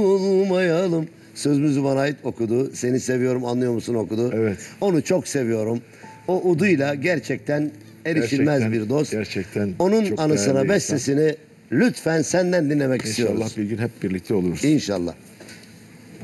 olmayalım. Sözümüzü bana ait okudu. Seni seviyorum anlıyor musun okudu. Evet. Onu çok seviyorum. O uduyla gerçekten erişilmez bir dost. Gerçekten Onun çok anısına değerli insan. bestesini lütfen senden dinlemek istiyoruz. İnşallah bir gün hep birlikte oluruz. İnşallah.